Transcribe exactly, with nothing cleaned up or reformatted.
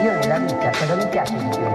Io nella vita, quando mi piace di più,